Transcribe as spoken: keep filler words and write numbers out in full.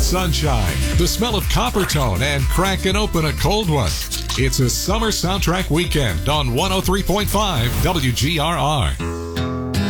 sunshine, the smell of Coppertone, and cracking open a cold one. It's a summer soundtrack weekend on one oh three point five W G R R.